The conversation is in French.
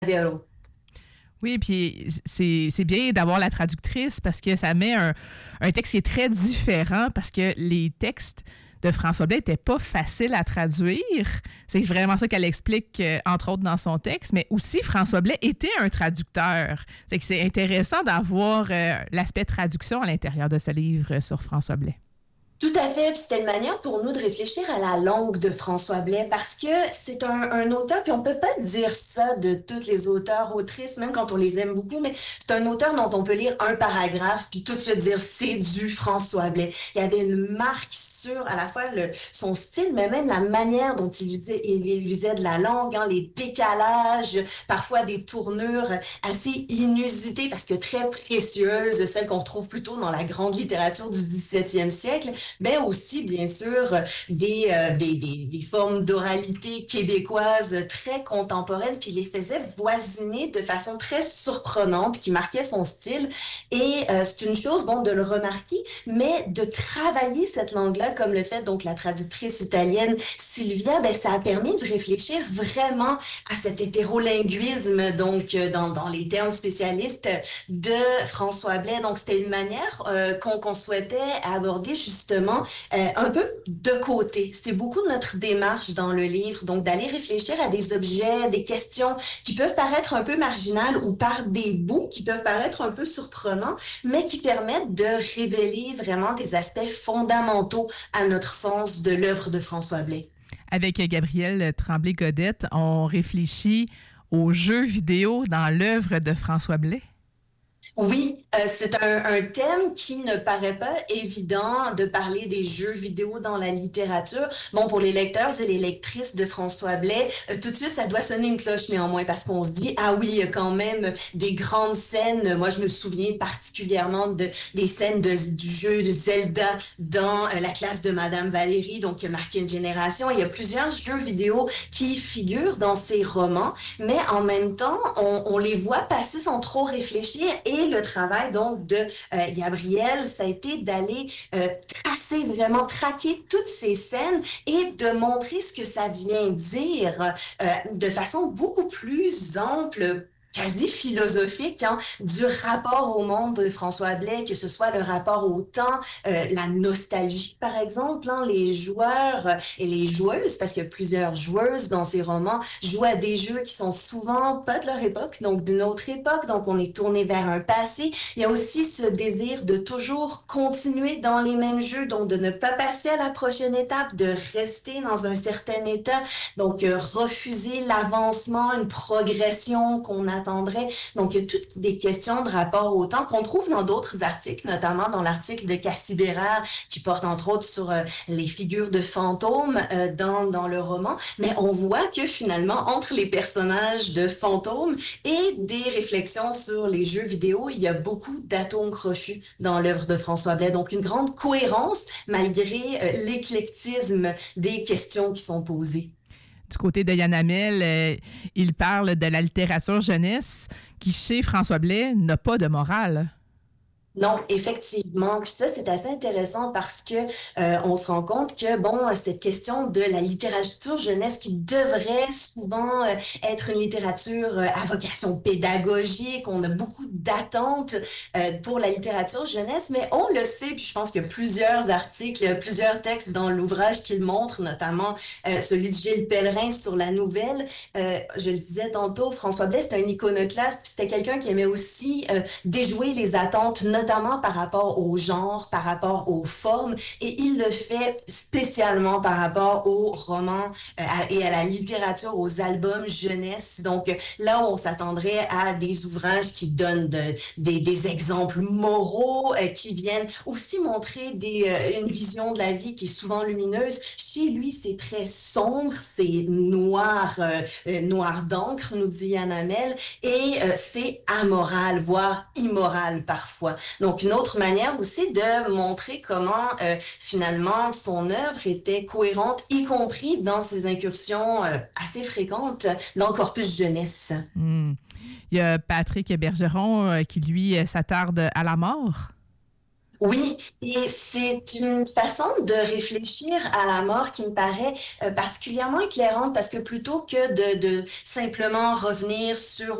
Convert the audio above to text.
Véro. Oui, puis c'est bien d'avoir la traductrice parce que ça met un texte qui est très différent parce que les textes de François Blais n'étaient pas faciles à traduire. C'est vraiment ça qu'elle explique, entre autres, dans son texte. Mais aussi, François Blais était un traducteur. C'est intéressant d'avoir l'aspect traduction à l'intérieur de ce livre sur François Blais. Tout à fait, puis c'était une manière pour nous de réfléchir à la langue de François Blais parce que c'est un auteur, puis on peut pas dire ça de tous les auteurs, autrices, même quand on les aime beaucoup, mais c'est un auteur dont on peut lire un paragraphe puis tout de suite dire c'est du François Blais. Il y avait une marque sur à la fois son style, mais même la manière dont il usait de la langue, hein, les décalages, parfois des tournures assez inusitées parce que très précieuses, celles qu'on retrouve plutôt dans la grande littérature du 17e siècle. Mais aussi, bien sûr, des formes d'oralité québécoise très contemporaines, puis il les faisait voisiner de façon très surprenante, qui marquait son style. Et c'est une chose, bon, de le remarquer, mais de travailler cette langue-là, comme le fait donc la traductrice italienne Sylvia, ben, ça a permis de réfléchir vraiment à cet hétérolinguisme, donc dans les termes spécialistes de François Blais. Donc, c'était une manière qu'on souhaitait aborder justement un peu de côté. C'est beaucoup de notre démarche dans le livre, donc d'aller réfléchir à des objets, des questions qui peuvent paraître un peu marginales ou par des bouts qui peuvent paraître un peu surprenants, mais qui permettent de révéler vraiment des aspects fondamentaux à notre sens de l'œuvre de François Blais. Avec Gabrielle Tremblay-Godette, on réfléchit aux jeux vidéo dans l'œuvre de François Blais. Oui, c'est un thème qui ne paraît pas évident de parler des jeux vidéo dans la littérature. Bon, pour les lecteurs et les lectrices de François Blais, tout de suite, ça doit sonner une cloche néanmoins parce qu'on se dit, ah oui, il y a quand même des grandes scènes. Moi, je me souviens particulièrement des scènes du jeu de Zelda dans la classe de Madame Valérie, donc qui a marqué une génération. Il y a plusieurs jeux vidéo qui figurent dans ces romans, mais en même temps, on les voit passer sans trop réfléchir. Et le travail donc de Gabrielle, ça a été d'aller tracer, vraiment traquer toutes ces scènes et de montrer ce que ça vient dire de façon beaucoup plus ample, quasi philosophique, hein, du rapport au monde de François Blais, que ce soit le rapport au temps, la nostalgie, par exemple, hein, les joueurs et les joueuses, parce qu'il y a plusieurs joueuses dans ces romans, jouent à des jeux qui sont souvent pas de leur époque, donc d'une autre époque, donc on est tourné vers un passé. Il y a aussi ce désir de toujours continuer dans les mêmes jeux, donc de ne pas passer à la prochaine étape, de rester dans un certain état, donc refuser l'avancement, une progression qu'on attendrait. Donc, il y a toutes des questions de rapport au temps qu'on trouve dans d'autres articles, notamment dans l'article de Cassie Bérard qui porte entre autres sur les figures de fantômes dans le roman. Mais on voit que finalement, entre les personnages de fantômes et des réflexions sur les jeux vidéo, il y a beaucoup d'atomes crochus dans l'œuvre de François Blais. Donc, une grande cohérence malgré l'éclectisme des questions qui sont posées. Du côté de Yann Hamel, il parle de la littérature jeunesse qui, chez François Blais, n'a pas de morale. Non, effectivement. Puis ça, c'est assez intéressant parce que on se rend compte que, bon, cette question de la littérature jeunesse qui devrait souvent être une littérature à vocation pédagogique, on a beaucoup d'attentes pour la littérature jeunesse, mais on le sait, puis je pense qu'il y a plusieurs articles, plusieurs textes dans l'ouvrage qui le montrent, notamment celui de Gilles Pellerin sur la nouvelle. Je le disais tantôt, François Blais, c'était un iconoclaste, puis c'était quelqu'un qui aimait aussi déjouer les attentes, notamment par rapport au genre, par rapport aux formes, et il le fait spécialement par rapport aux romans et à la littérature, aux albums jeunesse. Donc là où on s'attendrait à des ouvrages qui donnent des exemples moraux, qui viennent aussi montrer une vision de la vie qui est souvent lumineuse. Chez lui, c'est très sombre, c'est noir, noir d'encre, nous dit Yann Hamel, et c'est amoral, voire immoral parfois. Donc, une autre manière aussi de montrer comment, finalement, son œuvre était cohérente, y compris dans ses incursions assez fréquentes dans le corpus jeunesse. Mm. Il y a Patrick Bergeron qui, lui, s'attarde à la mort. Oui, et c'est une façon de réfléchir à la mort qui me paraît particulièrement éclairante parce que plutôt que de simplement revenir sur